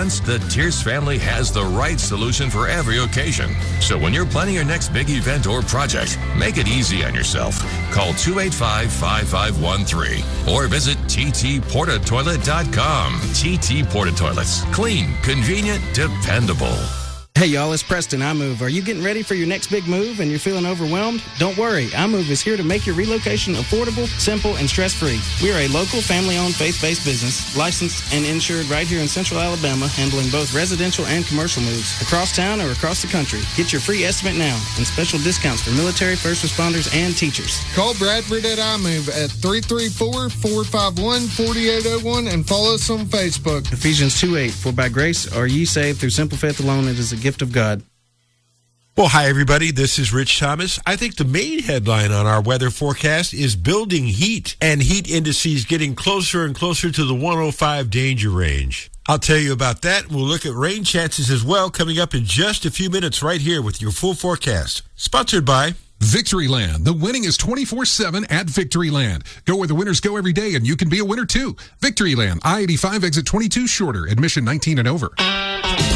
events, the Tierce family has the right solution for every occasion. So when you're planning your next big event or project, make it easy on yourself. Call 285-5513 or visit ttportatoilet.com. TT Porta Toilets. Clean, convenient, dependable. Hey y'all, it's Preston, iMove. Are you getting ready for your next big move and you're feeling overwhelmed? Don't worry, iMove is here to make your relocation affordable, simple, and stress-free. We are a local, family-owned, faith-based business, licensed and insured right here in Central Alabama, handling both residential and commercial moves, across town or across the country. Get your free estimate now and special discounts for military, first responders, and teachers. Call Bradford at iMove at 334-451-4801 and follow us on Facebook. Ephesians 2:8, for by grace are ye saved through simple faith alone. It is a gift of God. Well, hi, everybody. This is Rich Thomas. I think the main headline on our weather forecast is building heat and heat indices getting closer and closer to the 105 danger range. I'll tell you about that. We'll look at rain chances as well coming up in just a few minutes right here with your full forecast. Sponsored by Victoryland. The winning is 24/7 at Victoryland. Go where the winners go every day, and you can be a winner too. Victoryland, I-85 exit 22 shorter. Admission 19 and over.